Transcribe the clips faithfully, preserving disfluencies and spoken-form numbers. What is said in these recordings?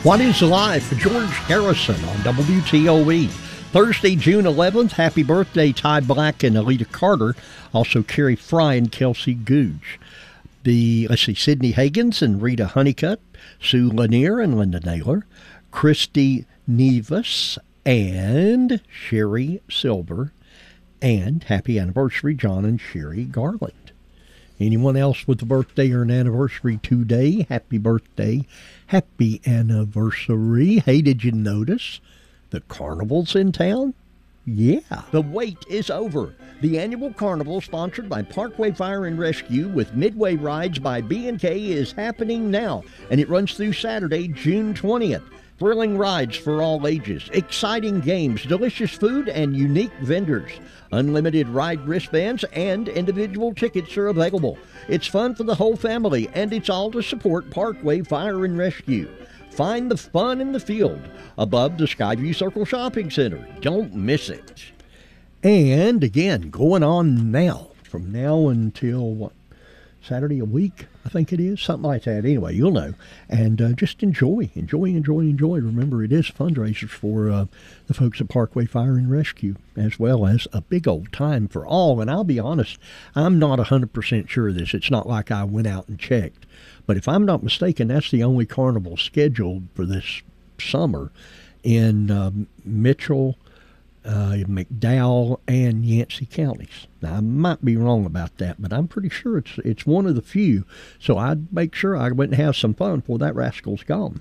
What is Life? George Harrison on W T O E. Thursday, June eleventh. Happy birthday, Ty Black and Alita Carter. Also, Carrie Fry and Kelsey Googe. The, let's see, Sydney Higgins and Rita Honeycutt. Sue Lanier and Linda Naylor. Christy Nevis and Sherry Silver. And happy anniversary, John and Sherry Garland. Anyone else with a birthday or an anniversary today? Happy birthday. Happy anniversary. Hey, did you notice the carnival's in town? Yeah. The wait is over. The annual carnival, sponsored by Parkway Fire and Rescue with Midway Rides by B and K, is happening now, and it runs through Saturday, June twentieth. Thrilling rides for all ages, exciting games, delicious food, and unique vendors. Unlimited ride wristbands and individual tickets are available. It's fun for the whole family, and it's all to support Parkway Fire and Rescue. Find the fun in the field above the Skyview Circle Shopping Center. Don't miss it. And again, going on now, from now until what? Saturday a week, I think it is, something like that. Anyway, you'll know. And uh, just enjoy, enjoy, enjoy, enjoy. Remember, it is fundraisers for uh, the folks at Parkway Fire and Rescue, as well as a big old time for all. And I'll be honest, I'm not one hundred percent sure of this. It's not like I went out and checked. But if I'm not mistaken, that's the only carnival scheduled for this summer in uh, Mitchell, Uh, McDowell, and Yancey counties. Now, I might be wrong about that, but I'm pretty sure it's it's one of the few. So I'd make sure I went and have some fun before that rascal's gone.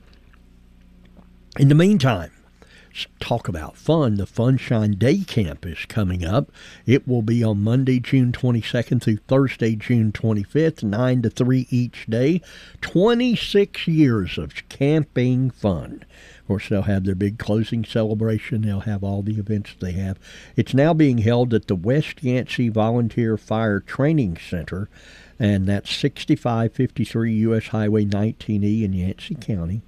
In the meantime, let's talk about fun. The Funshine Day Camp is coming up. It will be on Monday, June twenty-second through Thursday, June twenty-fifth, nine to three each day. twenty-six years of camping fun. Of course, they'll have their big closing celebration. They'll have all the events they have. It's now being held at the West Yancey Volunteer Fire Training Center, and that's sixty-five fifty-three U S Highway nineteen E in Yancey County.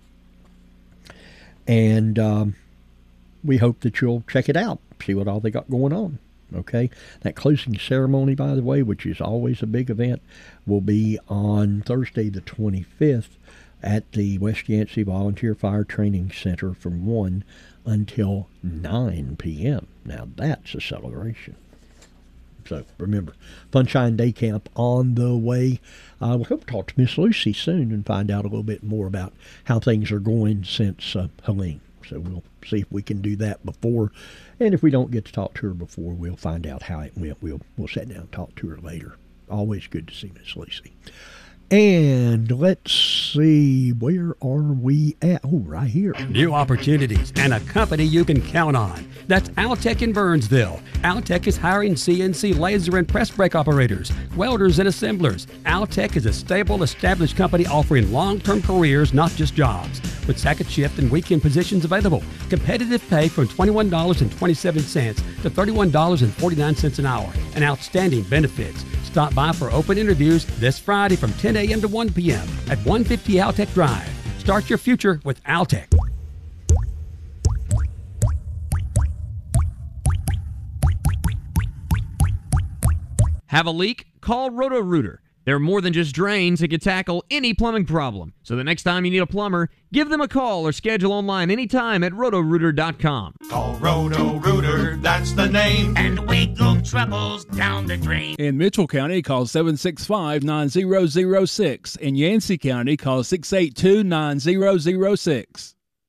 And um, we hope that you'll check it out, see what all they got going on. Okay, that closing ceremony, by the way, which is always a big event, will be on Thursday the twenty-fifth. At the West Yancey Volunteer Fire Training Center from one until nine p.m. Now, that's a celebration. So, remember, Funshine Day Camp on the way. Uh, we hope to talk to Miss Lucy soon and find out a little bit more about how things are going since uh, Helene. So, we'll see if we can do that before. And if we don't get to talk to her before, we'll find out how it went. We'll, we'll sit down and talk to her later. Always good to see Miss Lucy. And let's see, where are we at? Oh, right here. New opportunities and a company you can count on. That's Altec in Burnsville. Altec is hiring C N C laser and press brake operators, welders and assemblers. Altec is a stable, established company offering long-term careers, not just jobs. With second shift and weekend positions available. Competitive pay from twenty-one dollars and twenty-seven cents to thirty-one dollars and forty-nine cents an hour. And outstanding benefits. Stop by for open interviews this Friday from ten a.m. to one p.m. at one fifty Altec Drive. Start your future with Altec. Have a leak? Call Roto-Rooter. They're more than just drains and can tackle any plumbing problem. So the next time you need a plumber, give them a call or schedule online anytime at roto rooter dot com. Call Roto-Rooter, that's the name, and wiggle troubles down the drain. In Mitchell County, call seven six five, nine zero zero six. In Yancey County, call six eight two, nine zero zero six.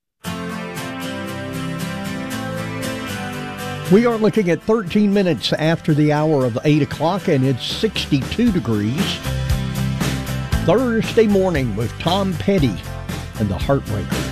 We are looking at thirteen minutes after the hour of eight o'clock, and it's sixty-two degrees. Thursday morning with Tom Petty and the Heartbreakers.